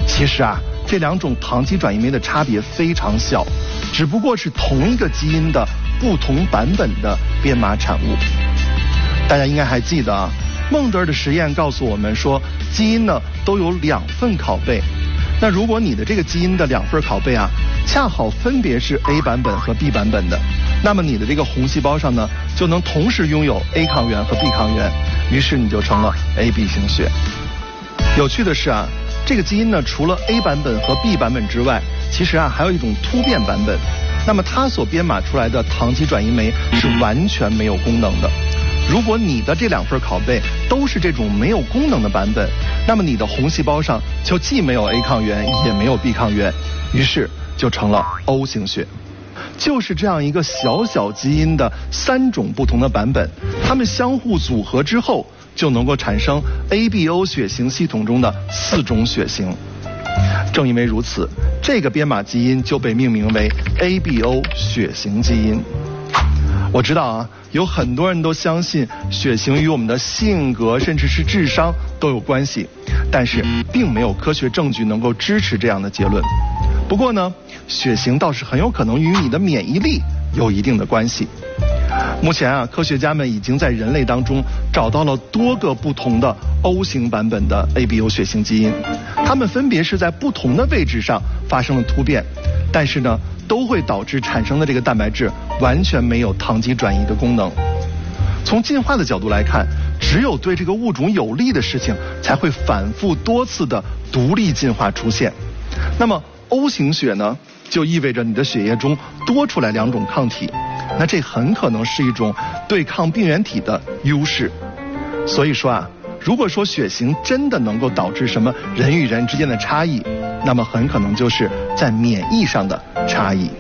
其实啊，这两种糖基转移酶的差别非常小，只不过是同一个基因的不同版本的编码产物。大家应该还记得啊，孟德尔的实验告诉我们说，基因呢都有2份拷贝。那如果你的这个基因的2份拷贝啊，恰好分别是 A 版本和 B 版本的，那么你的这个红细胞上呢，就能同时拥有 A 抗原和 B 抗原，于是你就成了 AB 型血。有趣的是啊，这个基因呢，除了 A 版本和 B 版本之外，其实啊还有一种突变版本，那么它所编码出来的糖基转移酶是完全没有功能的。如果你的这2份拷贝都是这种没有功能的版本，那么你的红细胞上就既没有 A 抗原也没有 B 抗原，于是就成了 O 型血。就是这样一个小小基因的3种不同的版本，它们相互组合之后，就能够产生 ABO 血型系统中的4种血型。正因为如此，这个编码基因就被命名为 ABO 血型基因。我知道啊，有很多人都相信血型与我们的性格甚至是智商都有关系，但是并没有科学证据能够支持这样的结论。不过呢，血型倒是很有可能与你的免疫力有一定的关系。目前啊，科学家们已经在人类当中找到了多个不同的 O 型版本的 ABO 血型基因，它们分别是在不同的位置上发生了突变，但是呢，都会导致产生的这个蛋白质完全没有糖基转移的功能。从进化的角度来看，只有对这个物种有利的事情才会反复多次的独立进化出现。那么 O 型血呢，就意味着你的血液中多出来2种抗体，那这很可能是一种对抗病原体的优势。所以说啊，如果说血型真的能够导致什么人与人之间的差异，那么很可能就是在免疫上的差异。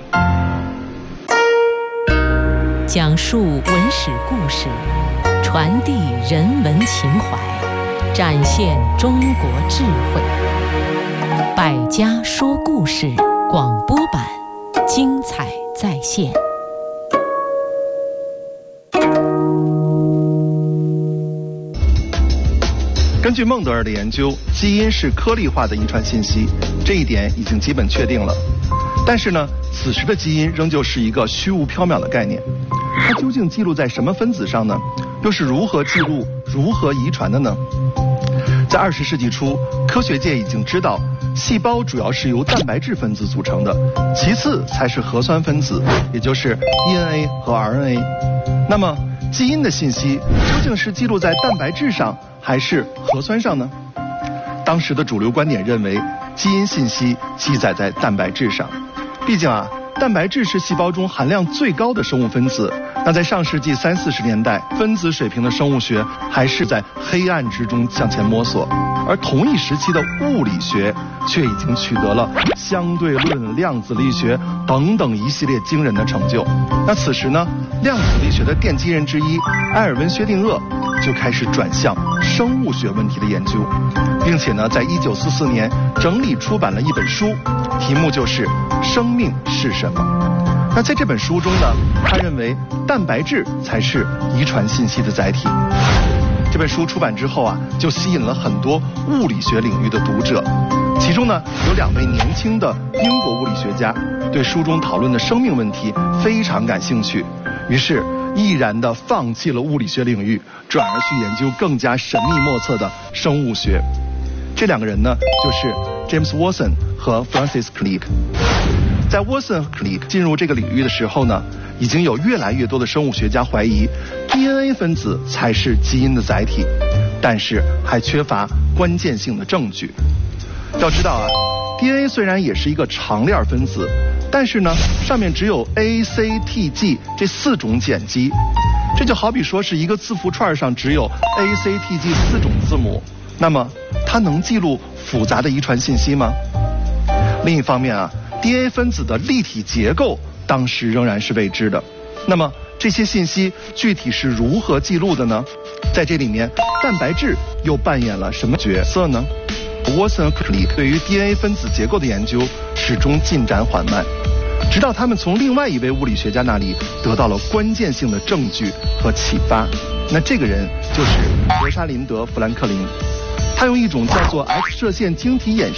讲述文史故事，传递人文情怀，展现中国智慧。百家说故事广播版，精彩再现。 根据孟德尔的研究，基因是颗粒化的遗传信息，这一点已经基本确定了。但是呢，此时的基因仍旧是一个虚无缥缈的概念，它究竟记录在什么分子上呢？又是如何记录、如何遗传的呢？在20世纪初，科学界已经知道，细胞主要是由蛋白质分子组成的，其次才是核酸分子，也就是 DNA 和 RNA。那么，基因的信息究竟是记录在蛋白质上，还是核酸上呢？当时的主流观点认为，基因信息记载在蛋白质上。毕竟啊，蛋白质是细胞中含量最高的生物分子。那在上世纪30、40年代，分子水平的生物学还是在黑暗之中向前摸索，而同一时期的物理学却已经取得了相对论、量子力学等等一系列惊人的成就。那此时呢，量子力学的奠基人之一埃尔温·薛定谔就开始转向生物学问题的研究，并且呢，在1944年整理出版了一本书，题目就是《生命是什么》。那在这本书中呢，他认为蛋白质才是遗传信息的载体。这本书出版之后啊，就吸引了很多物理学领域的读者，其中呢，有2位年轻的英国物理学家对书中讨论的生命问题非常感兴趣，于是毅然地放弃了物理学领域，转而去研究更加神秘莫测的生物学。这2个人呢，就是 James Watson 和 Francis Crick。在 Watson 和 Crick 进入这个领域的时候呢，已经有越来越多的生物学家怀疑 DNA 分子才是基因的载体，但是还缺乏关键性的证据。要知道啊， DNA 虽然也是一个长链分子，但是呢，上面只有 A、C、T、G 这4种碱基，这就好比说是一个字符串上只有 A、C、T、G 4种字母，那么它能记录复杂的遗传信息吗？另一方面啊， DNA 分子的立体结构当时仍然是未知的。那么这些信息具体是如何记录的呢？在这里面，蛋白质又扮演了什么角色呢？ Watson 和 Crick 对于 DNA 分子结构的研究始终进展缓慢，直到他们从另外一位物理学家那里得到了关键性的证据和启发。那这个人就是罗莎琳德·富兰克林，他用一种叫做 X 射线晶体衍射